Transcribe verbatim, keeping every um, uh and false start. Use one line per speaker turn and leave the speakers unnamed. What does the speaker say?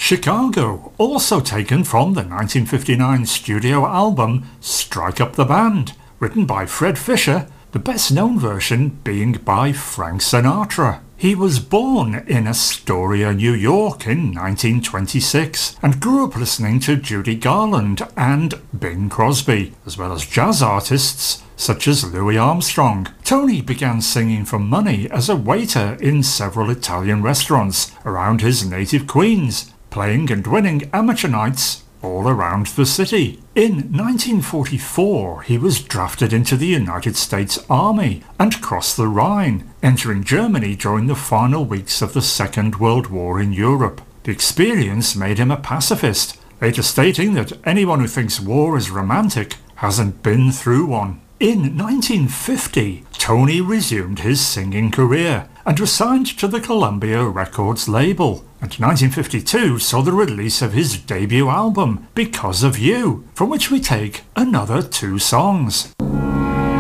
Chicago, also taken from the nineteen fifty-nine studio album Strike Up the Band, written by Fred Fisher, the best-known version being by Frank Sinatra. He was born in Astoria, New York in nineteen twenty-six and grew up listening to Judy Garland and Bing Crosby, as well as jazz artists such as Louis Armstrong. Tony began singing for money as a waiter in several Italian restaurants around his native Queens, playing and winning amateur nights all around the city. In nineteen forty-four, he was drafted into the United States Army and crossed the Rhine, entering Germany during the final weeks of the Second World War in Europe. The experience made him a pacifist, later stating that anyone who thinks war is romantic hasn't been through one. In nineteen fifty, Tony resumed his singing career and was signed to the Columbia Records label, and nineteen fifty-two saw the release of his debut album, Because of You, from which we take another two songs.